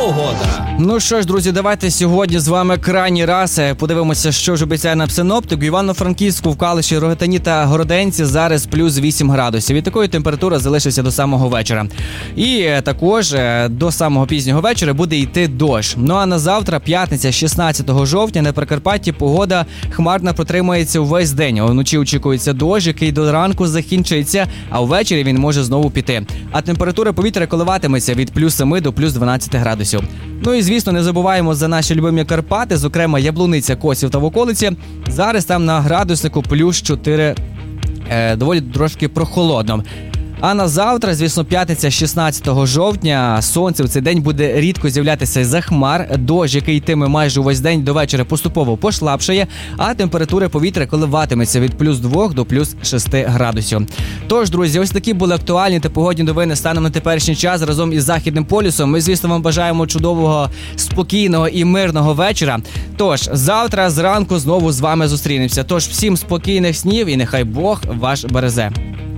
Погода. Ну що ж, друзі, давайте сьогодні з вами крайній раз подивимося, що ж обіцяє нам синоптик. У Івано-Франківську, в Калуші, Рогатині та Городенці зараз плюс 8 градусів. І такою температура залишиться до самого вечора. І також до самого пізнього вечора буде йти дощ. Ну а на завтра, п'ятниця, 16 жовтня, на Прикарпатті погода хмарна протримається увесь день. Вночі очікується дощ, який до ранку закінчиться, а ввечері він може знову піти. А температура повітря коливатиметься від плюс 7 до плюс 12 градусів. Ну і, звісно, не забуваємо за наші любимі Карпати, зокрема Яблуниця, Косів та в околиці. Зараз там на градуснику плюс 4, доволі трошки прохолодно. А на завтра, звісно, п'ятниця, 16 жовтня, сонце в цей день буде рідко з'являтися з-за хмар, дощ, який йтиме майже увесь день, до вечора поступово послабшає, а температура повітря коливатиметься від плюс 2 до плюс 6 градусів. Тож, друзі, ось такі були актуальні та погодні новини станом на теперішній час разом із Західним полюсом. Ми, звісно, вам бажаємо чудового, спокійного і мирного вечора. Тож, завтра зранку знову з вами зустрінемося. Тож, всім спокійних снів і нехай Бог ваш береже.